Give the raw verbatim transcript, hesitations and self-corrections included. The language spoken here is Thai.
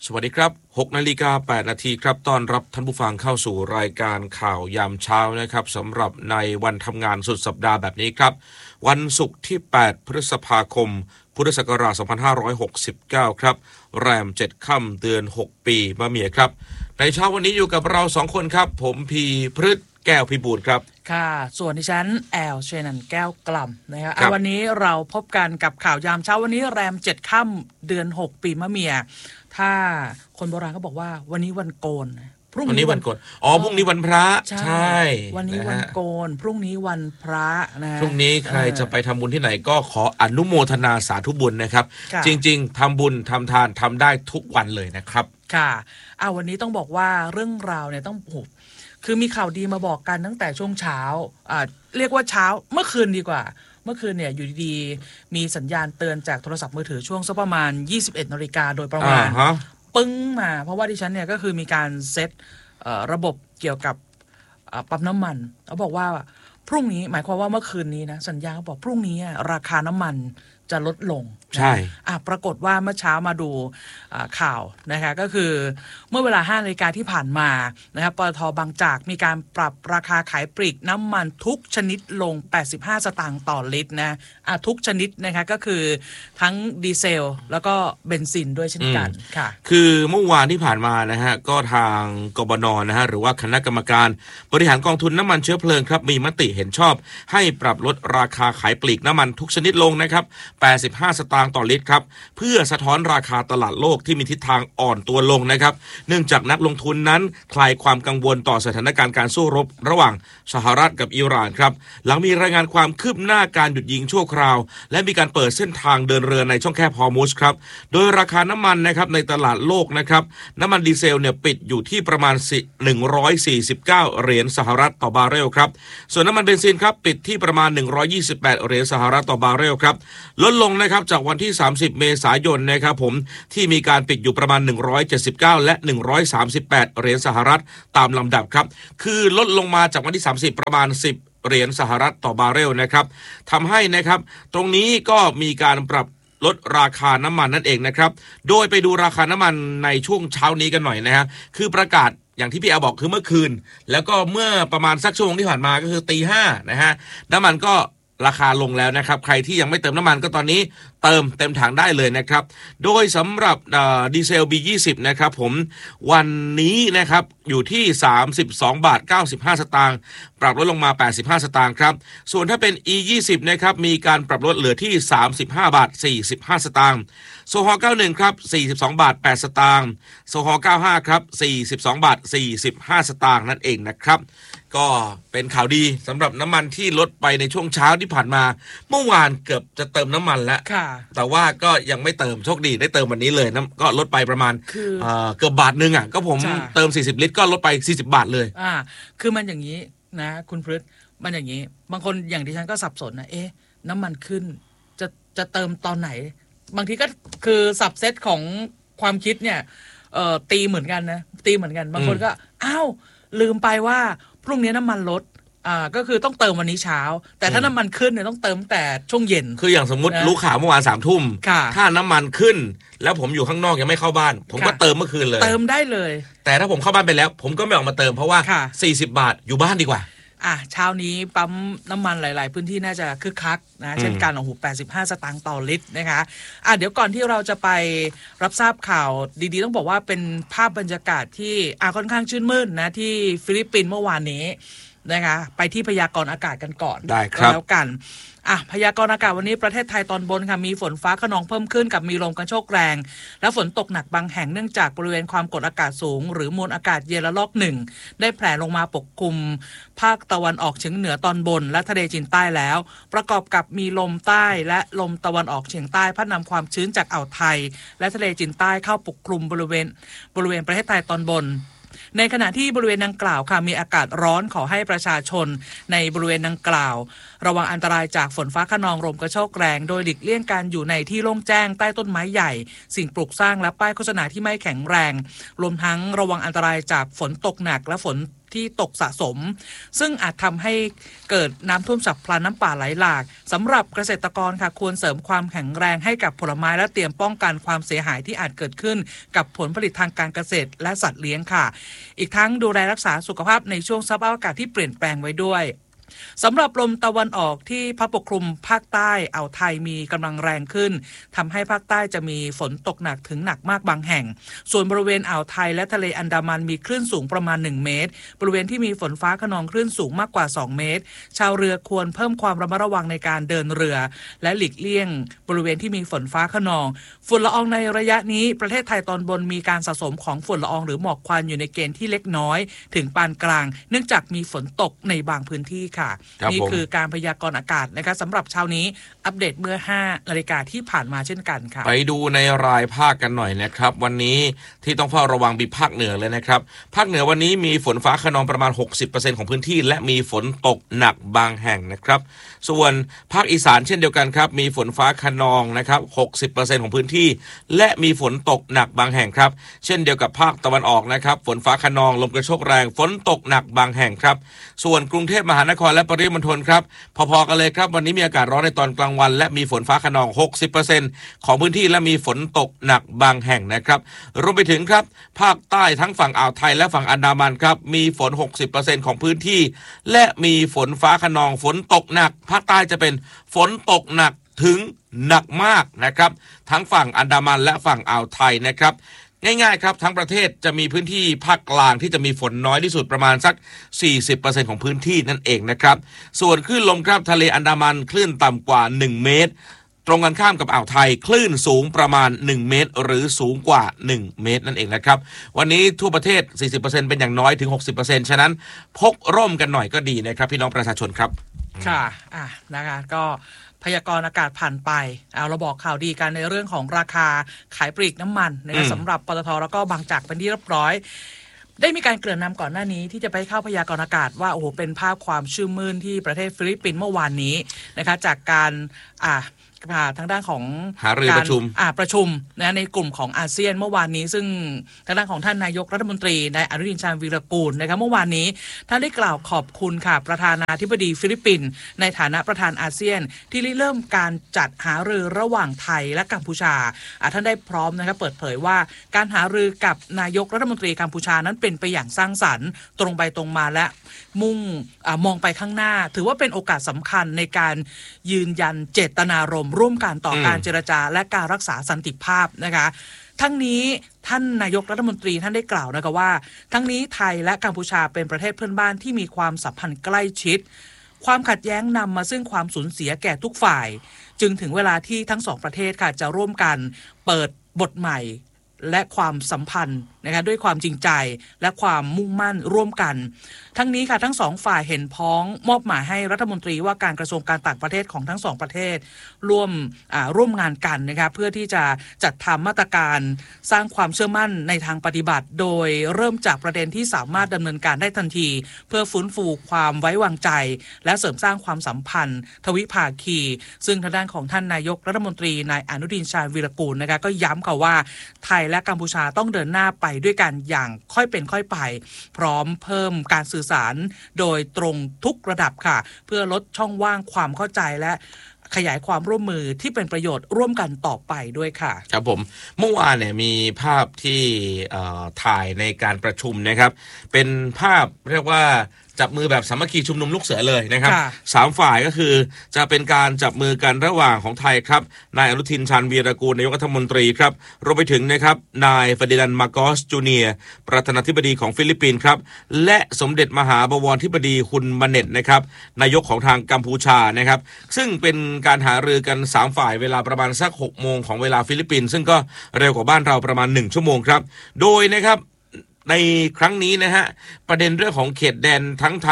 สวัสดีครับหกนาฬิกาแปดนาทีครับต้อนรับท่านผู้ฟังเข้าสู่รายการข่าวยามเช้านะครับสำหรับในวันทำงานสุดสัปดาห์แบบนี้ครับวันศุกร์ที่แปดพฤษภาคมพุทธศักราชสองพันห้าร้อยหกสิบเก้าครับแรมเจ็ดค่ำเดือนหกปีมะเมียครับในเช้าวันนี้อยู่กับเราสองคนครับผมพีพฤษแก้วพิบูลครับค่ะส่วนดิฉันแอลเชนันแก้วกล่ำนะครับวันนี้เราพบกันกับข่าวยามเช้าวันนี้แรมเจ็ดค่ำเดือนหกปีมะเมียถ้าคนโบราณเขาบอกว่าวันนี้วันโกนพรุ่งนี้วันโกนอ๋อพรุ่งนี้วันพระใช่วันนี้วันโกนพรุ่งนี้วันพระนะพรุ่งนี้ใครจะไปทำบุญที่ไหนก็ขออนุโมทนาสาธุบุญนะครับจริงๆทำบุญทำทานทำได้ทุกวันเลยนะครับค่ะอ่าวันนี้ต้องบอกว่าเรื่องราวเนี่ยต้องโหคือมีข่าวดีมาบอกกันตั้งแต่ช่วงเช้าอ่าเรียกว่าเช้าเมื่อคืนดีกว่าเมื่อคืนเนี่ยอยู่ดีๆมีสัญญาณเตือนจากโทรศัพท์มือถือช่วงสักประมาณยี่สิบเอ็ดนาฬิกาโดยประมาณปึ้งมาเพราะว่าดิฉันเนี่ยก็คือมีการเซตระบบเกี่ยวกับปั๊มน้ำมันเขาบอกว่าพรุ่งนี้หมายความว่าเมื่อคืนนี้นะสัญญาเขาบอกพรุ่งนี้ราคาน้ำมันจะลดลงใช่อ่ะปรากฏว่าเมื่อเช้ามาดูข่าวนะคะก็คือเมื่อเวลาห้านาฬิกาที่ผ่านมานะครับปตท.บางจากมีการปรับราคาขายปลีกน้ำมันทุกชนิดลงแปดสิบห้าสตางค์ต่อลิตรนะอ่ะทุกชนิดนะคะก็คือทั้งดีเซลแล้วก็เบนซินด้วยเช่นกันค่ะคือเมื่อวานที่ผ่านมานะฮะก็ทางกบน.นะฮะหรือว่าคณะกรรมการบริหารกองทุนน้ำมันเชื้อเพลิงครับมีมติเห็นชอบให้ปรับลดราคาขายปลีกน้ำมันทุกชนิดลงนะครับแปดสิบห้าสตางค์ต่อลิตรครับเพื่อสะท้อนราคาตลาดโลกที่มีทิศทางอ่อนตัวลงนะครับเนื่องจากนักลงทุนนั้นคลายความกังวลต่อสถานการณ์การสู้รบระหว่างสหรัฐกับอิหร่านครับหลังมีรายงานความคืบหน้าการหยุดยิงชั่วคราวและมีการเปิดเส้นทางเดินเรือในช่องแคบฮอร์มุซครับโดยราคาน้ำมันนะครับในตลาดโลกนะครับน้ำมันดีเซลเนี่ยปิดอยู่ที่ประมาณหนึ่งร้อยสี่สิบเก้าเหรียญสหรัฐต่อบาร์เรลครับส่วนน้ำมันเบนซินครับปิดที่ประมาณหนึ่งร้อยยี่สิบแปดเหรียญสหรัฐต่อบาร์เรลครับลดลงนะครับจากวันที่สามสิบเมษายนนะครับผมที่มีการปิดอยู่ประมาณหนึ่งร้อยเจ็ดสิบเก้าและหนึ่งร้อยสามสิบแปดเหรียญสหรัฐตามลำดับครับคือลดลงมาจากวันที่สามสิบประมาณสิบเหรียญสหรัฐต่อบาร์เรลนะครับทำให้นะครับตรงนี้ก็มีการปรับลดราคาน้ำมันนั่นเองนะครับโดยไปดูราคาน้ำมันในช่วงเช้านี้กันหน่อยนะฮะคือประกาศอย่างที่พี่อาบอกคือเมื่อคืนแล้วก็เมื่อประมาณสักชั่วโมงที่ผ่านมาก็คือตีห้านะฮะน้ำมันก็ราคาลงแล้วนะครับใครที่ยังไม่เติมน้ำมันก็ตอนนี้เติมเต็มถังได้เลยนะครับโดยสำหรับดีเซล บี ยี่สิบ นะครับผมวันนี้นะครับอยู่ที่สามสิบสองบาทเก้าสิบห้าสตางค์ปรับลดลงมาแปดสิบห้าสตางค์ครับส่วนถ้าเป็น อี ยี่สิบ นะครับมีการปรับลดเหลือที่สามสิบห้าบาทสี่สิบห้าสตางค์โซฮอล์เก้าสิบเอ็ดครับสี่สิบสองบาทแปดสตางค์โซฮอล์เก้าสิบห้าครับสี่สิบสองบาทสี่สิบห้าสตางค์นั่นเองนะครับก็เป็นข่าวดีสำหรับน้ำมันที่ลดไปในช่วงเช้าที่ผ่านมาเมื่อวานเกือบจะเติมน้ำมันแล้วแต่ว่าก็ยังไม่เติมโชคดีได้เติมวันนี้เลยนะก็ลดไปประมาณเอ่อเกือบบาทนึงอ่ะก็ผมเติมสี่สิบลิตรก็ลดไปสี่สิบบาทเลยอ่าคือมันอย่างนี้นะคุณพฤษมันอย่างนี้บางคนอย่างดิฉันก็สับสนนะเอ๊ะน้ำมันขึ้นจะจะเติมตอนไหนบางทีก็คือสับเซตของความคิดเนี่ยเอ่อตีเหมือนกันนะตีเหมือนกันบางคนก็อ้าวลืมไปว่าพรุ่งนี้น้ำมันลดอ่าก็คือต้องเติมวันนี้เช้าแต่ถ้าน้ำมันขึ้นเนี่ยต้องเติมแต่ช่วงเย็นคืออย่างสมมติรู้ข่าวเมื่อวานสามทุ่มถ้าน้ำมันขึ้นแล้วผมอยู่ข้างนอกยังไม่เข้าบ้านผมก็เติมเมื่อคืนเลยเติมได้เลยแต่ถ้าผมเข้าบ้านไปแล้วผมก็ไม่ออกมาเติมเพราะว่าสี่สิบบาทอยู่บ้านดีกว่าอ่ะเช้านี้ปั๊มน้ำมันหลายๆพื้นที่น่าจะคึกคักนะเช่นกันโอ้โหแปดสิบห้าสตางค์ต่อลิตรนะคะอ่ะเดี๋ยวก่อนที่เราจะไปรับทราบข่าวดีๆต้องบอกว่าเป็นภาพบรรยากาศที่อ่ะค่อนข้างชื่นมื่นนะที่ฟิลิปปินส์เมื่อวานนี้นะคะไปที่พยากรณ์อากาศกันก่อนได้ครับแล้วกันอ่ะพยากรณ์อากาศวันนี้ประเทศไทยตอนบนค่ะมีฝนฟ้าคะนองเพิ่มขึ้นกับมีลมกระโชกแรงและฝนตกหนักบางแห่งเนื่องจากบริเวณความกดอากาศสูงหรือมวลอากาศเย็นระลอกหนึ่งได้แผ่ลงมาปกคลุมภาคตะวันออกเฉียงเหนือตอนบนและทะเลจีนใต้แล้วประกอบกับมีลมใต้และลมตะวันออกเฉียงใต้พัดนำความชื้นจากอ่าวไทยและทะเลจีนใต้เข้าปกคลุมบริเวณบริเวณประเทศไทยตอนบนในขณะที่บริเวณดังกล่าวค่ะมีอากาศร้อนขอให้ประชาชนในบริเวณดังกล่าวระวังอันตรายจากฝนฟ้าคะนองลมกระโชกแรงโดยหลีกเลี่ยงการอยู่ในที่โล่งแจ้งใต้ต้นไม้ใหญ่สิ่งปลูกสร้างและป้ายโฆษณาที่ไม่แข็งแรงรวมทั้งระวังอันตรายจากฝนตกหนักและฝนที่ตกสะสมซึ่งอาจทำให้เกิดน้ำท่วมฉับพลันน้ำป่าไหลหลากสำหรับเกษตรกรค่ะควรเสริมความแข็งแรงให้กับผลไม้และเตรียมป้องกันความเสียหายที่อาจเกิดขึ้นกับผลผลิตทางการเกษตรและสัตว์เลี้ยงค่ะอีกทั้งดูแลรักษาสุขภาพในช่วงสภาพอากาศที่เปลี่ยนแปลงไว้ด้วยสำหรับลมตะวันออกที่พัดปกคลุมภาคใต้อ่าวไทยมีกำลังแรงขึ้นทำให้ภาคใต้จะมีฝนตกหนักถึงหนักมากบางแห่งส่วนบริเวณอ่าวไทยและทะเลอันดามันมีคลื่นสูงประมาณหนึ่งเมตรบริเวณที่มีฝนฟ้าคะนองคลื่นสูงมากกว่าสองเมตรชาวเรือควรเพิ่มความระมัดระวังในการเดินเรือและหลีกเลี่ยงบริเวณที่มีฝนฟ้าคะนองฝุ่นละอองในระยะนี้ประเทศไทยตอนบนมีการสะสมของฝุ่นละอองหรือหมอกควันอยู่ในเกณฑ์ที่เล็กน้อยถึงปานกลางเนื่องจากมีฝนตกในบางพื้นที่ค่ะนี่คือการพยากรณ์อากาศนะคะสำหรับเช้านี้อัปเดตเมื่อห้านาฬิกาที่ผ่านมาเช่นกันค่ะไปดูในรายภาคกันหน่อยนะครับวันนี้ที่ต้องเฝ้าระวังมีภาคเหนือเลยนะครับภาคเหนือวันนี้มีฝนฟ้าคะนองประมาณ หกสิบเปอร์เซ็นต์ ของพื้นที่และมีฝนตกหนักบางแห่งนะครับส่วนภาคอีสานเช่นเดียวกันครับมีฝนฟ้าคะนองนะครับ หกสิบเปอร์เซ็นต์ ของพื้นที่และมีฝนตกหนักบางแห่งครับเช่นเดียวกับภาคตะวันออกนะครับฝนฟ้าคะนองลมกระโชกแรงฝนตกหนักบางแห่งครับส่วนกรุงเทพมหานครและปริมณฑลครับพอๆกันเลยครับวันนี้มีอากาศร้อนในตอนกลางวันและมีฝนฟ้าคะนอง หกสิบเปอร์เซ็นต์ ของพื้นที่และมีฝนตกหนักบางแห่งนะครับรวมไปถึงครับภาคใต้ทั้งฝั่งอ่าวไทยและฝั่งอันดามันครับมีฝน หกสิบเปอร์เซ็นต์ ของพื้นที่และมีฝนฟ้าคะนองฝนตกหนักภาคใต้จะเป็นฝนตกหนักถึงหนักมากนะครับทั้งฝั่งอันดามันและฝั่งอ่าวไทยนะครับง่ายๆครับทั้งประเทศจะมีพื้นที่ภาคกลางที่จะมีฝนน้อยที่สุดประมาณสัก สี่สิบเปอร์เซ็นต์ ของพื้นที่นั่นเองนะครับส่วนคลื่นลมครับทะเลอันดามันคลื่นต่ำกว่าหนึ่งเมตรตรงกันข้ามกับอ่าวไทยคลื่นสูงประมาณหนึ่งเมตรหรือสูงกว่าหนึ่งเมตรนั่นเองนะครับวันนี้ทั่วประเทศ สี่สิบเปอร์เซ็นต์ เป็นอย่างน้อยถึง หกสิบเปอร์เซ็นต์ ฉะนั้นพกร่มกันหน่อยก็ดีนะครับพี่น้องประชาชนครับค่ะอ่ะนะคะก็พยากรณ์อากาศผ่านไปเอาเราบอกข่าวดีกันในเรื่องของราคาขายปลีกน้ำมันนะคะสำหรับปตท.แล้วก็บางจากเป็นที่เรียบร้อยได้มีการเกริ่นนำก่อนหน้านี้ที่จะไปเข้าพยากรณ์อากาศว่าโอ้โหเป็นภาพความชื่นมื่นที่ประเทศฟิลิปปินส์เมื่อวานนี้นะคะจากการอ่าทางด้านของหารือประชุมอ่าประชุมนะในกลุ่มของอาเซียนเมื่อวานนี้ซึ่งทางด้านของท่านนายกรัฐมนตรีนายอนุทินชาญวีรกูลนะครับเมื่อวานนี้ท่านได้กล่าวขอบคุณค่ะประธานาธิบดีฟิลิปปินส์ในฐานะประธานอาเซียนที่เริ่มการจัดหารือระหว่างไทยและกัมพูชาท่านได้พร้อมนะครับเปิดเผยว่าการหารือกับนายกรัฐมนตรีกัมพูชานั้นเป็นไปอย่างสร้างสรรค์ตรงไปตรงมาและมุ่งมองไปข้างหน้าถือว่าเป็นโอกาสสำคัญในการยืนยันเจตนารมณ์ร่วมกันต่อการเจรจาและการรักษาสันติภาพนะคะทั้งนี้ท่านนายกรัฐมนตรีท่านได้กล่าวนะคะว่าทั้งนี้ไทยและกัมพูชาเป็นประเทศเพื่อนบ้านที่มีความสัมพันธ์ใกล้ชิดความขัดแย้งนำมาซึ่งความสูญเสียแก่ทุกฝ่ายจึงถึงเวลาที่ทั้งสองประเทศค่ะจะร่วมกันเปิดบทใหม่และความสัมพันธ์นะคะด้วยความจริงใจและความมุ่งมั่นร่วมกันทั้งนี้ค่ะทั้งสองฝ่ายเห็นพ้องมอบหมายให้รัฐมนตรีว่าการกระทรวงการต่างประเทศของทั้งสองประเทศร่วมร่วมงานกันนะคะเพื่อที่จะจัดทำมาตรการสร้างความเชื่อมั่นในทางปฏิบัติโดยเริ่มจากประเด็นที่สามารถดำเนินการได้ทันทีเพื่อฟื้นฟูความไว้วางใจและเสริมสร้างความสัมพันธ์ทวิภาคีซึ่งทางด้านของท่านนายกรัฐมนตรีนายอนุทินชาญวีรกูลนะคะก็ย้ำค่ะว่าไทยและกัมพูชาต้องเดินหน้าไปด้วยกันอย่างค่อยเป็นค่อยไปพร้อมเพิ่มการสื่อสารโดยตรงทุกระดับค่ะเพื่อลดช่องว่างความเข้าใจและขยายความร่วมมือที่เป็นประโยชน์ร่วมกันต่อไปด้วยค่ะครับผมเมื่อวานเนี่ยมีภาพที่ถ่ายในการประชุมนะครับเป็นภาพเรียกว่าจับมือแบบสามัคคีชุมนุมลูกเสือเลยนะครับสามฝ่ายก็คือจะเป็นการจับมือกันระหว่างของไทยครับนายอนุทินชาญวีรกูลนายกรัฐมนตรีครับรวมไปถึงนะครับนายเฟร์ดินานด์ มาโกสจูเนียร์ประธานาธิบดีของฟิลิปปินส์ครับและสมเด็จมหาบวรธิบดีฮุนมาเน็ตนะครับนายกของทางกัมพูชานะครับซึ่งเป็นการหารือกันสามฝ่ายเวลาประมาณสักหกโมงของเวลาฟิลิปปินส์ซึ่งก็เร็วกว่าบ้านเราประมาณหนึ่งชั่วโมงครับโดยนะครับในครั้งนี้นะฮะประเด็นเรื่องของเขตแดนทั้ง